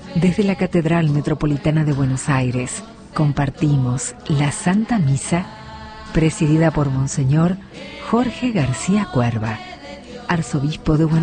Desde la Catedral Metropolitana de Buenos Aires compartimos la Santa Misa presidida por Monseñor Jorge García Cuerva, arzobispo de Buenos Aires.